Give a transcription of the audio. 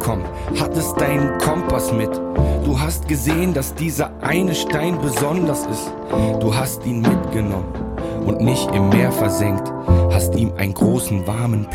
Komm, hattest deinen Kompass mit. Du hast gesehen, dass dieser eine Stein besonders ist. Du hast ihn mitgenommen und nicht im Meer versenkt. Hast ihm einen großen, warmen